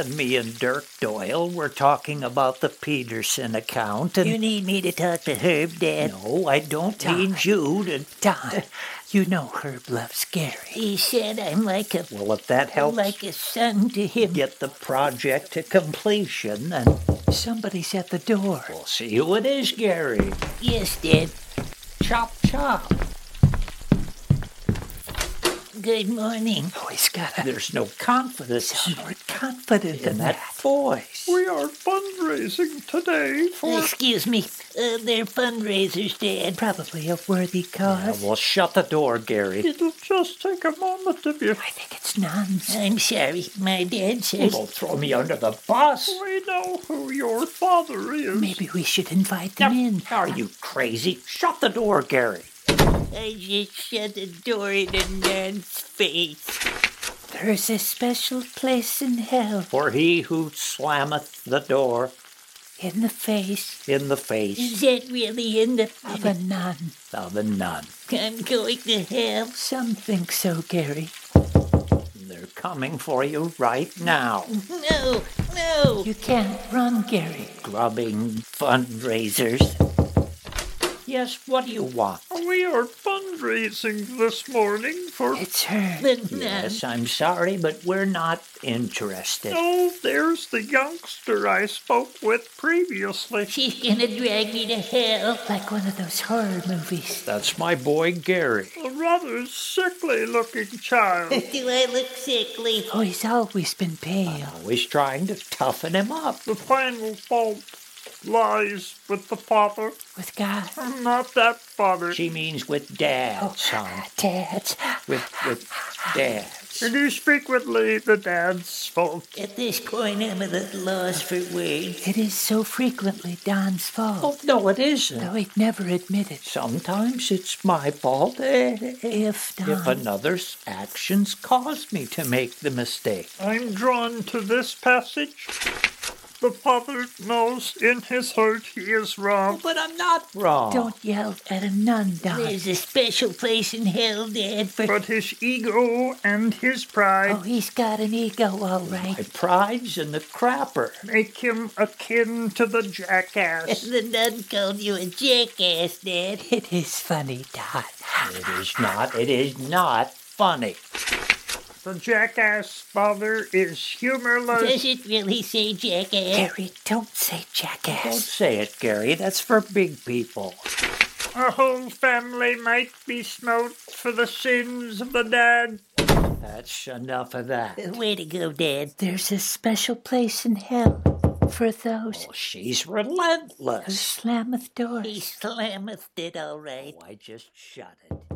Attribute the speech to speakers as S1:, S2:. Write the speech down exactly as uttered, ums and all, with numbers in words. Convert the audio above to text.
S1: Me and Dirk Doyle were talking about the Peterson account, and...
S2: You need me to talk to Herb, Dad?
S1: No, I don't
S2: Don.
S1: need you to...
S2: Don, you know Herb loves Gary. He said I'm like a...
S1: Well, if that helps...
S2: Like a son to him.
S1: Get the project to completion, and...
S2: Somebody's at the door.
S1: We'll see who it is, Gary.
S2: Yes, Dad.
S1: Chop, chop.
S2: Good morning.
S1: Oh, he's got a... There's no confidence.
S2: Somewhat confident
S1: in
S2: in
S1: that
S2: that.
S1: voice.
S3: We are fundraising today for...
S2: Excuse me. Uh, they're fundraisers, Dad.
S1: Probably a
S2: worthy
S1: Yeah,
S2: cause.
S1: well, shut the door, Gary.
S3: It'll just take a moment of your...
S2: I think it's nuns. I'm sorry. My dad
S1: You
S2: says...
S1: don't throw me under the bus.
S3: We know who your father is.
S2: Maybe we should invite them
S1: Now,
S2: in.
S1: Are you crazy? Shut the door, Gary.
S2: I just shut the door in a nun's face. There's a special place in hell.
S1: For he who slammeth the door
S2: In the face.
S1: in the face
S2: Is that really in the... Of a nun.
S1: of a nun.
S2: I'm going to hell. Some think so, Gary.
S1: They're coming for you right now.
S2: No, no. You can't run, Gary.
S1: Grubbing fundraisers. Yes, what do you want?
S3: We are fundraising this morning for...
S2: It's her. But
S1: Yes, I'm sorry, but we're not interested.
S3: Oh, there's the youngster I spoke with previously.
S2: She's gonna drag me to hell. Like one of those horror movies.
S1: That's my boy, Gary.
S3: A rather sickly-looking child.
S2: Do I look sickly? Oh, he's always been pale.
S1: Always trying to toughen him up.
S3: The final fault lies with the father.
S2: With God.
S3: Not that father.
S1: She means with Dad, son.
S2: Dad.
S1: With, with Dad.
S3: It is frequently the dad's fault.
S2: At this point, I'm at a loss for words. It is so frequently Don's fault.
S1: Oh, no, it isn't.
S2: Though he'd never admit it.
S1: Sometimes it's my fault eh,
S2: If Don...
S1: if another's actions caused me to make the mistake.
S3: I'm drawn to this passage. The father knows in his heart he is wrong.
S1: But I'm not wrong.
S2: Don't yell at a nun, Don. There's a special place in hell, Dad, for...
S3: But his ego and his pride
S2: Oh, he's got an ego, all right.
S1: My pride's in the crapper.
S3: make him akin to the jackass.
S2: The nun called you a jackass, Dad. It is funny, Don.
S1: It is not. It is not funny.
S3: The jackass father is humorless.
S2: Does it really say jackass? Gary, don't say
S1: Don't
S2: jackass.
S1: say it, Gary. That's for big people.
S3: A whole family might be smote for the sins of the dad.
S1: That's enough of that.
S2: Way to go, Dad. There's a special place in hell for those
S1: Oh, she's
S2: who
S1: relentless.
S2: slammeth doors. He slammeth it, all right.
S1: Oh, I just shut it.